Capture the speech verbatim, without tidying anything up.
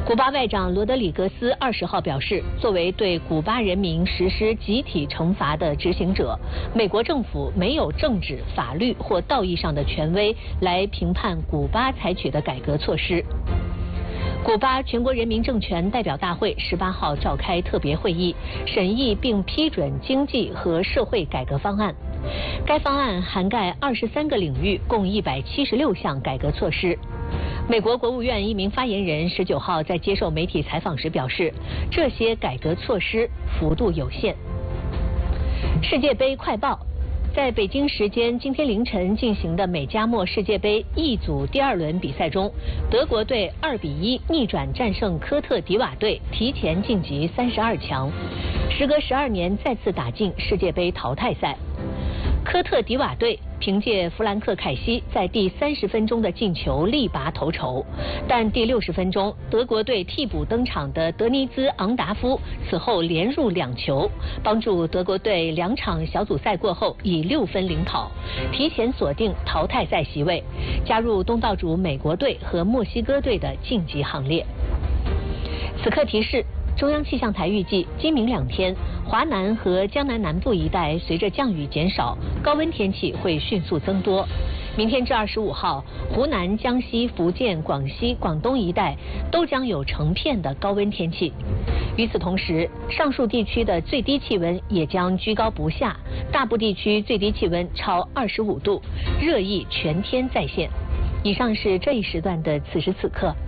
古巴外长罗德里格斯二十号表示，作为对古巴人民实施集体惩罚的执行者，美国政府没有政治、法律或道义上的权威来评判古巴采取的改革措施。古巴全国人民政权代表大会十八号召开特别会议，审议并批准经济和社会改革方案。该方案涵盖二十三个领域，共一百七十六项改革措施。美国国务院一名发言人十九号在接受媒体采访时表示，这些改革措施幅度有限。世界杯快报。在北京时间今天凌晨进行的美加墨世界杯 E 组第二轮比赛中，德国队二比一逆转战胜科特迪瓦队，提前晋级三十二强，时隔十二年再次打进世界杯淘汰赛。科特迪瓦队凭借弗兰克凯西在第三十分钟的进球力拔头筹，但第六十分钟德国队替补登场的德尼兹昂达夫此后连入两球，帮助德国队两场小组赛过后以六分领跑，提前锁定淘汰赛席位，加入东道主美国队和墨西哥队的晋级行列。此刻提示。中央气象台预计，今明两天，华南和江南南部一带随着降雨减少，高温天气会迅速增多。明天至二十五号，湖南、江西、福建、广西、广东一带都将有成片的高温天气。与此同时，上述地区的最低气温也将居高不下，大部地区最低气温超二十五度，热议全天再现。以上是这一时段的此时此刻。